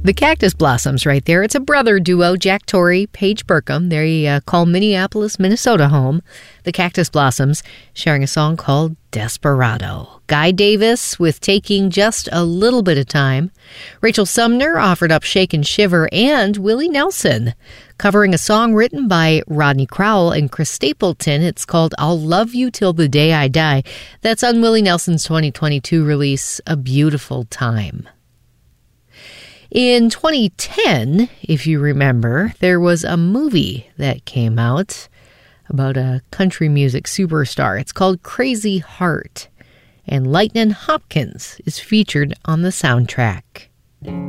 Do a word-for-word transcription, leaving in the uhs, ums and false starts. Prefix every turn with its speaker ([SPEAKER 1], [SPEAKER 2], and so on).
[SPEAKER 1] The Cactus Blossoms right there. It's a brother duo, Jack Torrey, Paige Burkham. They uh, call Minneapolis, Minnesota home. The Cactus Blossoms sharing a song called Desperado. Guy Davis with Taking Just a Little Bit of Time. Rachel Sumner offered up Shake and Shiver, and Willie Nelson covering a song written by Rodney Crowell and Chris Stapleton. It's called I'll Love You Till the Day I Die. That's on Willie Nelson's twenty twenty-two release, A Beautiful Time. In twenty ten, if you remember, there was a movie that came out about a country music superstar. It's called Crazy Heart, and Lightnin' Hopkins is featured on the soundtrack.